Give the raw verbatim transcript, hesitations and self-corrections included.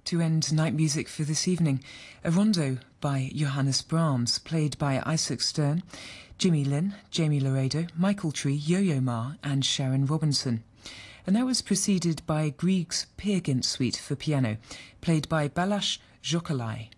to end night music for this evening. A rondo by Johannes Brahms, played by Isaac Stern, Jimmy Lin, Jamie Laredo, Michael Tree, Yo-Yo Ma and Sharon Robinson. And that was preceded by Grieg's Peer Gynt Suite for piano, played by Balázs Zsokálai.